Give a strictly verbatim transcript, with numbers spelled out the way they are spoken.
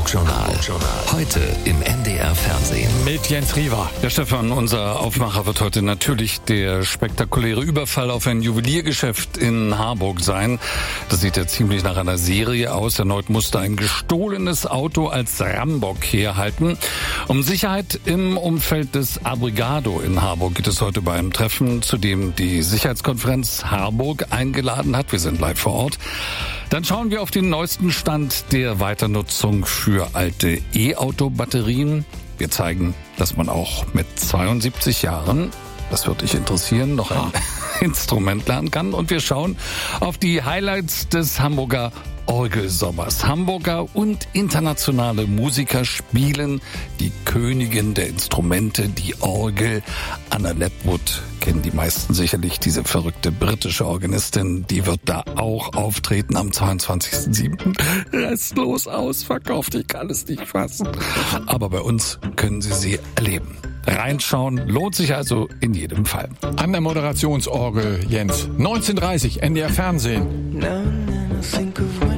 Hamburg-Journal. Heute im N D R-Fernsehen. Mit Jens Riewer. Ja, Stefan, unser Aufmacher wird heute natürlich der spektakuläre Überfall auf ein Juweliergeschäft in Harburg sein. Das sieht ja ziemlich nach einer Serie aus. Erneut musste ein gestohlenes Auto als Rambock herhalten. Um Sicherheit im Umfeld des Abrigado in Harburg geht es heute bei einem Treffen, zu dem die Sicherheitskonferenz Harburg eingeladen hat. Wir sind live vor Ort. Dann schauen wir auf den neuesten Stand der Weiternutzung für alte E-Auto-Batterien. Wir zeigen, dass man auch mit zweiundsiebzig Jahren, das wird dich interessieren, noch ein Instrument lernen kann. Und wir schauen auf die Highlights des Hamburger Orgelsommers. Hamburger und internationale Musiker spielen die Königin der Instrumente, die Orgel. Anna Ledwood kennen die meisten sicherlich, diese verrückte britische Organistin. Die wird da auch auftreten am zweiundzwanzigsten siebten Restlos ausverkauft, ich kann es nicht fassen. Aber bei uns können Sie sie erleben. Reinschauen lohnt sich also in jedem Fall. An der Moderationsorgel, Jens. neunzehn Uhr dreißig, N D R Fernsehen. Now and then I think of when